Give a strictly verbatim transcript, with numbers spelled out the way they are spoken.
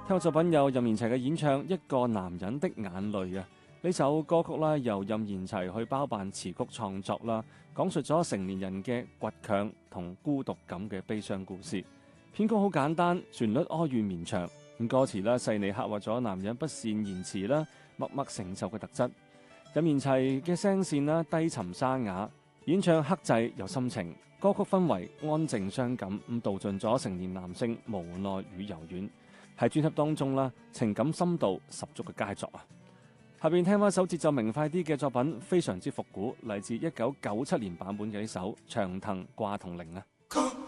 聽過作品有任賢齊嘅演唱《一個男人的眼淚》啊，呢首歌曲啦由任賢齊去包辦詞曲創作啦，講述咗成年人嘅倔強同孤獨感嘅悲傷故事。編曲好簡單，旋律哀怨綿長，咁歌詞啦細膩刻畫咗男人不善言辭啦、默默承受嘅特質。任賢齊嘅聲線啦低沉沙啞，演唱克制又深情，歌曲氛圍安靜傷感，咁道盡咗成年男性無奈與柔軟。喺專輯當中啦，情感深度十足嘅佳作啊！下邊聽翻首節奏明快啲嘅作品，非常之復古，嚟自一九九七年版本嘅呢首《長藤掛銅鈴》啊。